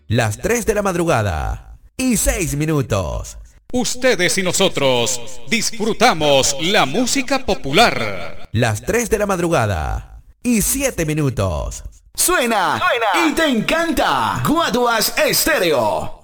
Las 3 de la madrugada y 6 minutos. Ustedes y nosotros disfrutamos la música popular. Las 3 de la madrugada y 7 minutos. Suena y te encanta. Guaduas Estéreo.